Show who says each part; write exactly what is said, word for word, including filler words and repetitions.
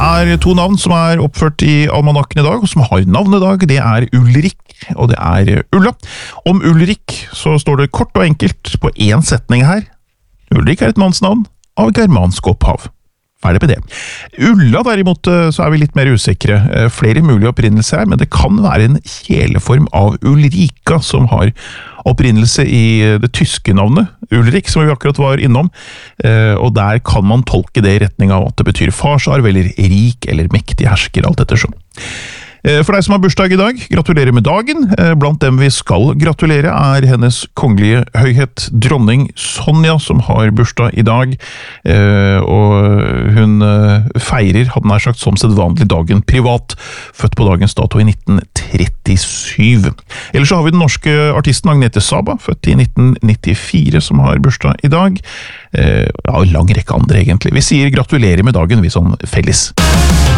Speaker 1: er to navn som er oppført i almanakken i dag, og som har navn i dag. Det er Ulrik, og det er Ulla. Om Ulrik så står det kort og enkelt på én setning her. Ulrik er et mannsnavn av germansk opphav. Ferdig med det. Ulla derimot, så er vi litt mer usikre. Flere mulige opprinnelser her, men det kan være en kjeleform av Ulrika, som har opprinnelse i det tyske navnet Ulrik, som vi akkurat var innom, og der kan man tolke det i retning av at det betyr farsarv, eller rik, eller mektig hersker, alt ettersom. For deg som har bursdag i dag, gratulerer med dagen. Blant dem vi skal gratulere er hennes kongelige høyhet dronning Sonja, som har bursdag i dag, og hun feirer, hadde nær sagt som sedvanlig, dagen privat, født på dagens dato i nitten trettisju. Ellers så har vi den norske artisten Agnete Saba, født i nitten nittifire, som har bursdag i dag. Ja, lang rekke andre egentlig. Vi sier gratulerer med dagen, vi sånn felles.